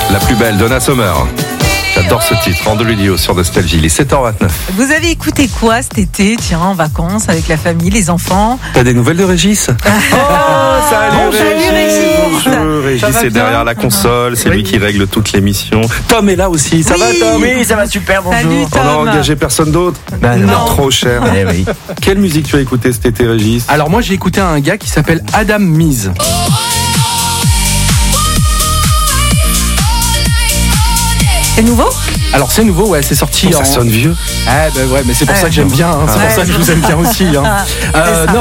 La plus belle, Donna Summer. J'adore ce titre, Randelio sur Nostalgie, il est 7h29. Vous avez écouté quoi cet été, tiens, en vacances, avec la famille, les enfants? T'as des nouvelles de Régis? Bonjour Régis. Bonjour, Régis est derrière la console, c'est lui qui règle toutes les missions. Tom est là aussi, ça va Tom? Oui, ça va super, bonjour. Salut, Tom. On a engagé personne d'autre? non. Trop cher. Eh oui. Quelle musique tu as écouté cet été, Régis? Alors moi j'ai écouté un gars qui s'appelle Adam Mise. C'est nouveau? Alors c'est nouveau, ouais, c'est sorti Ça sonne vieux. Ah bah ouais, mais c'est pour ça que j'aime bien, hein. C'est pour ça que je vous aime bien aussi. Hein. Non,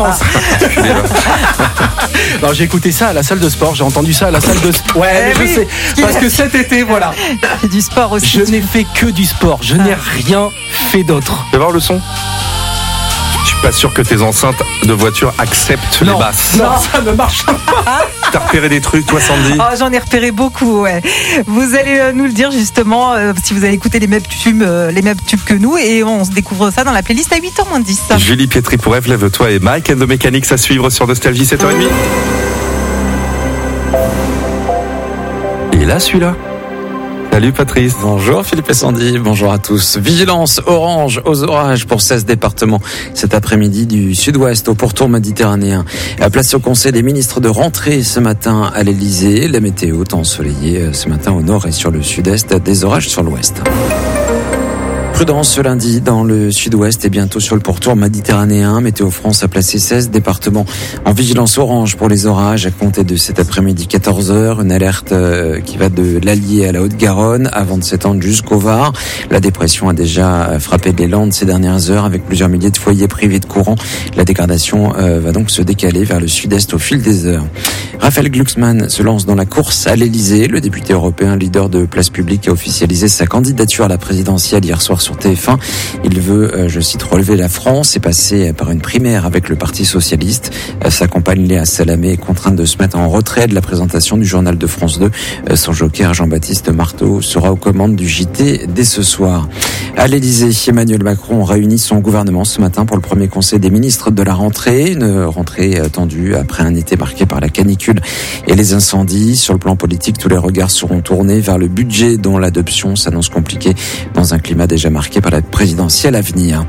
alors j'ai écouté ça à la salle de sport, j'ai entendu ça à la salle de sport. Ouais, mais oui, je sais, parce que cet été, voilà, C'est du sport aussi. je n'ai fait que du sport, je n'ai rien fait d'autre. Fais voir le son. Je suis pas sûr que tes enceintes de voiture acceptent les basses. Non, ça ne marche pas. T'as repéré des trucs, toi, Sandy? Oh, j'en ai repéré beaucoup, ouais. Vous allez nous le dire justement si vous avez écouté les mêmes tubes que nous, et on se découvre ça dans la playlist à 8h moins 10. Julie Pietri pour Eve, lève-toi et Mike and the Mechanics à suivre sur Nostalgie 7h30. Et là, celui-là. Salut Patrice. Bonjour Philippe et Sandy, bonjour à tous. Vigilance orange aux orages pour 16 départements cet après-midi du sud-ouest au pourtour méditerranéen. Place au Conseil des ministres de rentrée ce matin à l'Elysée. La météo temps ensoleillé ce matin au nord et sur le sud-est, des orages sur l'ouest. Prudence ce lundi dans le sud-ouest et bientôt sur le pourtour méditerranéen. Météo France a placé 16 départements en vigilance orange pour les orages à compter de cet après-midi 14h. Une alerte qui va de l'Allier à la Haute-Garonne avant de s'étendre jusqu'au Var. La dépression a déjà frappé les Landes ces dernières heures avec plusieurs milliers de foyers privés de courant. La dégradation va donc se décaler vers le sud-est au fil des heures. Raphaël Glucksmann se lance dans la course à l'Elysée. Le député européen leader de Place Publique a officialisé sa candidature à la présidentielle hier soir sur TF1. Il veut, je cite, relever la France et passer par une primaire avec le Parti Socialiste. Sa compagne Léa Salamé est contrainte de se mettre en retrait de la présentation du journal de France 2. Son joker Jean-Baptiste Marteau sera aux commandes du JT dès ce soir. À l'Elysée, Emmanuel Macron réunit son gouvernement ce matin pour le premier conseil des ministres de la rentrée. Une rentrée tendue après un été marqué par la canicule et les incendies. Sur le plan politique, tous les regards seront tournés vers le budget dont l'adoption s'annonce compliquée dans un climat déjà marqué par la présidentielle à venir.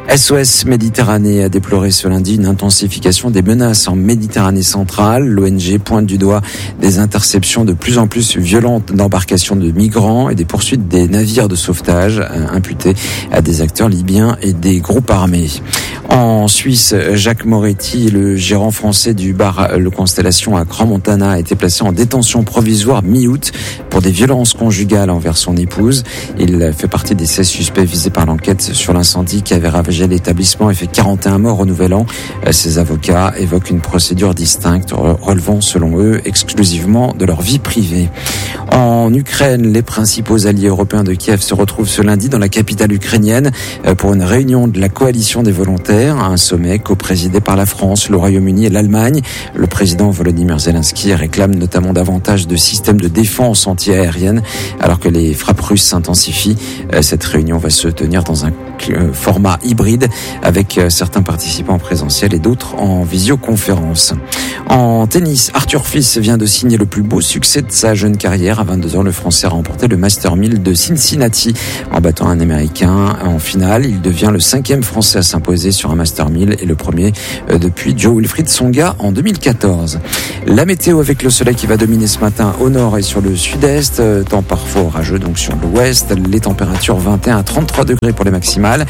SOS Méditerranée a déploré ce lundi une intensification des menaces en Méditerranée centrale. L'ONG pointe du doigt des interceptions de plus en plus violentes d'embarcations de migrants et des poursuites des navires de sauvetage imputés à des acteurs libyens et des groupes armés. En Suisse, Jacques Moretti, le gérant français du bar Le Constellation à Crans-Montana, a été placé en détention provisoire mi-août pour des violences conjugales envers son épouse. Il fait partie des 16 suspects visés par l'enquête sur l'incendie qui avait ravagé l'établissement et fait 41 morts au Nouvel An. Ses avocats évoquent une procédure distincte relevant, selon eux, exclusivement de leur vie privée. En Ukraine, les principaux alliés européens de Kiev se retrouvent ce lundi dans la capitale ukrainienne pour une réunion de la coalition des volontaires, un sommet co-présidé par la France, le Royaume-Uni et l'Allemagne. Le président Volodymyr Zelensky réclame notamment davantage de systèmes de défense anti-aérienne alors que les frappes russes s'intensifient. Cette réunion va se tenir dans un format hybride avec certains participants présentiels et d'autres en visioconférence. En tennis, Arthur Fils vient de signer le plus beau succès de sa jeune carrière. À 22 ans, le Français a remporté le Master 1000 de Cincinnati en battant un Américain en finale. Il devient le 5e Français à s'imposer sur un Master 1000 et le premier depuis Joe Wilfried Tsonga en 2014. La météo avec le soleil qui va dominer ce matin au nord et sur le sud-est. Temps parfois orageux donc sur l'ouest. Les températures 21 à 33 degrés pour les maximales.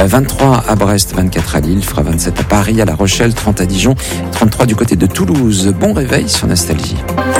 23 à Brest, 24 à Lille, fera 27 à Paris, à La Rochelle, 30 à Dijon, 33 du côté de Toulouse. Bon réveil sur Nostalgie.